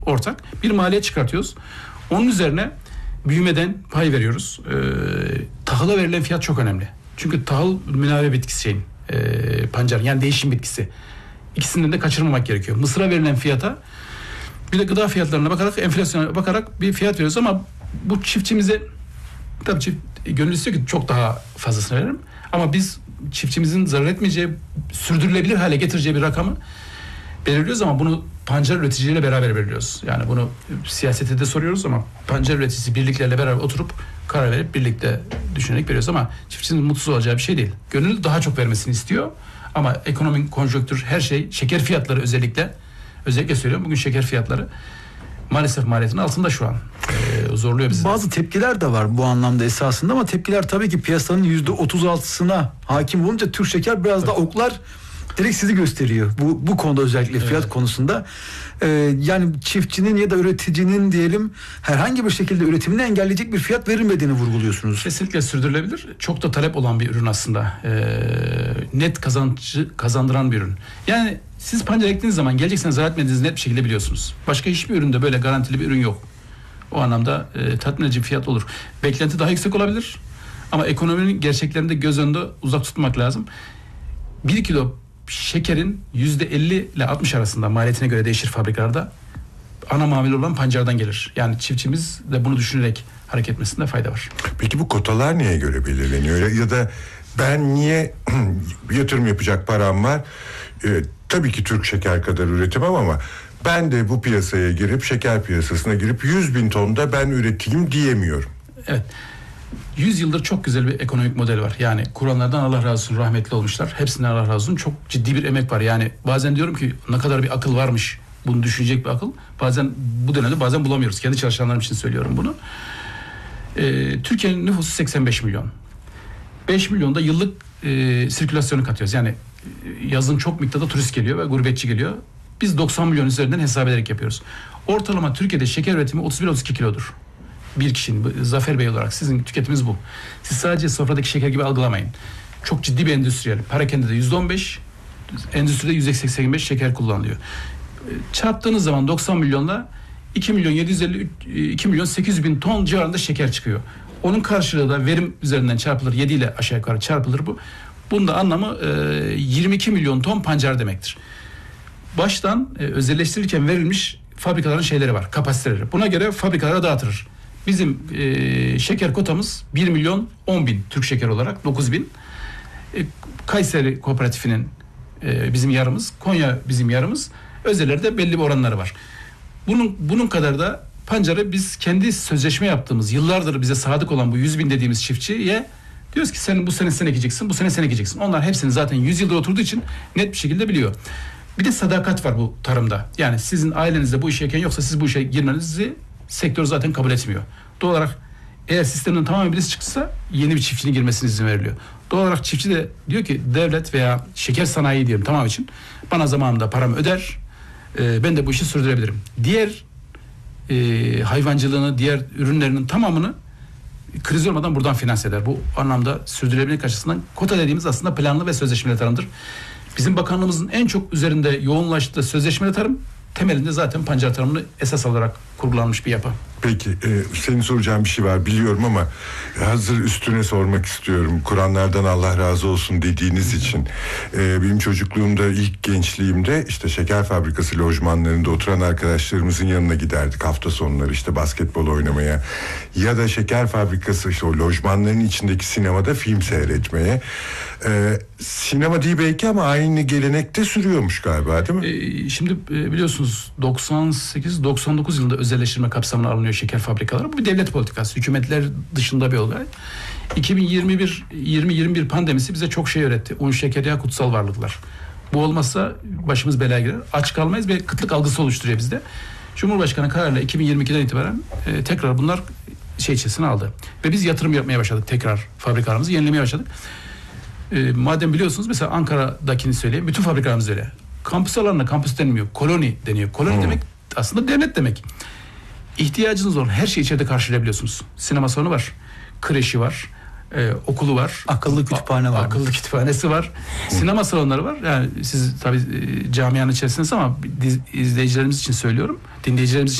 ortak bir maliyet çıkartıyoruz. Onun üzerine büyümeden pay veriyoruz. Tahıla verilen fiyat çok önemli. Çünkü tahıl münave bitkisi pancar yani değişim bitkisi. İkisinden de kaçırmamak gerekiyor. Mısıra verilen fiyata bir de gıda fiyatlarına bakarak, enflasyona bakarak bir fiyat veriyoruz ama bu çiftçimize tabii gönül istiyor ki çok daha fazlasını veririm. Ama biz çiftçimizin zarar etmeyeceği, sürdürülebilir hale getireceği bir rakamı belirliyoruz ama bunu pancar üreticileriyle beraber belirliyoruz. Yani bunu siyasete de soruyoruz ama pancar üreticisi birliklerle beraber oturup karar verip birlikte düşünerek veriyoruz ama çiftçinin mutsuz olacağı bir şey değil. Gönül daha çok vermesini istiyor ama ekonomik konjonktür her şey, şeker fiyatları özellikle söylüyorum bugün şeker fiyatları maalesef maliyetin altında şu an. Zorluyor bizi. Bazı tepkiler de var bu anlamda esasında ama tepkiler tabii ki piyasanın %36'sına hakim olunca Türk Şeker biraz da oklar direkt sizi gösteriyor. Bu konuda özellikle fiyat konusunda. Yani çiftçinin ya da üreticinin diyelim herhangi bir şekilde üretimini engelleyecek bir fiyat verilmediğini vurguluyorsunuz. Kesinlikle sürdürülebilir. Çok da talep olan bir ürün aslında. Net kazandıran bir ürün. Yani siz pancar ektiğiniz zaman geleceksiniz zarar etmediğinizi net bir şekilde biliyorsunuz. Başka hiçbir üründe böyle garantili bir ürün yok. O anlamda tatmin edici bir fiyat olur. Beklenti daha yüksek olabilir. Ama ekonominin gerçeklerini de göz önünde uzak tutmak lazım. 1 kilo şekerin %50 ile 60 arasında maliyetine göre değişir fabrikalarda. Ana mamul olan pancardan gelir. Yani çiftçimiz de bunu düşünerek hareket etmesinde fayda var. Peki bu kotalar neye göre belirleniyor? Ya da ben niye yatırım yapacak param var? Tabii ki Türk Şeker kadar üretemem ama ben de bu piyasaya girip şeker piyasasına girip 100.000 ton da ben üreteyim diyemiyorum. Evet. 100 yıldır çok güzel bir ekonomik model var. Yani kuranlardan Allah razı olsun, rahmetli olmuşlar. Hepsinden Allah razı olsun. Çok ciddi bir emek var. Yani bazen diyorum ki ne kadar bir akıl varmış. Bunu düşünecek bir akıl. Bazen bu dönemde bazen bulamıyoruz. Kendi çalışanlarım için söylüyorum bunu. Türkiye'nin nüfusu 85 milyon. 5 milyonda yıllık sirkülasyonu katıyoruz. Yani yazın çok miktarda turist geliyor ve gurbetçi geliyor. Biz 90 milyon üzerinden hesap ederek yapıyoruz. Ortalama Türkiye'de şeker üretimi 31-32 kilodur. Bir kişinin, Zafer Bey olarak sizin tüketiminiz bu. Siz sadece sofradaki şeker gibi algılamayın. Çok ciddi bir endüstriyel. Parakende %15, endüstride %85 şeker kullanılıyor. Çarptığınız zaman 90 milyonla 2 milyon 750, 2 milyon 800 bin ton civarında şeker çıkıyor. Onun karşılığı da verim üzerinden çarpılır. 7 ile aşağı yukarı çarpılır bu. Bunun da anlamı 22 milyon ton pancar demektir. Baştan özelleştirirken verilmiş fabrikaların şeyleri var, kapasiteleri. Buna göre fabrikalara dağıtılır. Bizim şeker kotamız 1 milyon 10 bin Türk şeker olarak 9 bin. Kayseri Kooperatifinin bizim yarımız, Konya bizim yarımız. Özellerde belli bir oranları var. Bunun kadar da pancarı biz kendi sözleşme yaptığımız, yıllardır bize sadık olan bu 100 bin dediğimiz çiftçiye diyoruz ki sen bu sene sen ekeceksin, bu sene sen ekeceksin. Onlar hepsini zaten 100 yıldır oturduğu için net bir şekilde biliyor. Bir de sadakat var bu tarımda. Yani sizin ailenizde bu işe eken yoksa siz bu işe girmenizi sektör zaten kabul etmiyor. Doğal olarak eğer sistemden tamamen birisi çıksa yeni bir çiftçinin girmesine izin veriliyor. Doğal olarak çiftçi de diyor ki devlet veya şeker sanayi diyelim tamam için bana zamanında paramı öder, ben de bu işi sürdürebilirim. Diğer hayvancılığını, diğer ürünlerinin tamamını kriz olmadan buradan finanse eder. Bu anlamda sürdürülebilirlik açısından kota dediğimiz aslında planlı ve sözleşmeli tarımdır. Bizim bakanlığımızın en çok üzerinde yoğunlaştığı sözleşmeli tarım temelinde zaten pancar tarımını esas alarak kurgulanmış bir yapı. Peki senin soracağın bir şey var biliyorum ama hazır üstüne sormak istiyorum. Kur'anlardan Allah razı olsun dediğiniz için. Benim çocukluğumda ilk gençliğimde işte şeker fabrikası lojmanlarında oturan arkadaşlarımızın yanına giderdik hafta sonları işte basketbol oynamaya. Ya da şeker fabrikası işte o lojmanların içindeki sinemada film seyretmeye. Sinema değil belki ama aynı gelenekte sürüyormuş galiba değil mi? Şimdi biliyorsunuz 98-99 yılında özelleştirme kapsamına alınıyor şeker fabrikaları. Bu bir devlet politikası. Hükümetler dışında bir olay. 2021 pandemisi bize çok şey öğretti. Un, şeker, yağ kutsal varlıklar. Bu olmazsa başımız belaya girer. Aç kalmayız ve kıtlık algısı oluşturuyor bizde. Cumhurbaşkanı kararıyla 2022'den itibaren tekrar bunlar içerisine aldı. Ve biz yatırım yapmaya başladık. Tekrar fabrikalarımızı yenilemeye başladık. Madem biliyorsunuz mesela Ankara'dakini söyleyeyim. Bütün fabrikalarımız öyle. Kampüs alanına kampüs denmiyor. Koloni deniyor. Koloni demek aslında devlet demek. İhtiyacınız olan her şeyi içeride karşılayabiliyorsunuz. Sinema salonu var. Kreşi var. Okulu var. Akıllı kütüphane var. Akıllı kütüphanesi var. Sinema salonları var. Yani siz tabii camianın içerisindesiniz ama izleyicilerimiz için söylüyorum. Dinleyicilerimiz için